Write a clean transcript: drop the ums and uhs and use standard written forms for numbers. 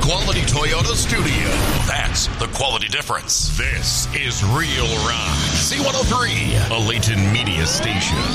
quality Toyota studio. That's the quality difference. This is Real Rock. C103, a Layton media station.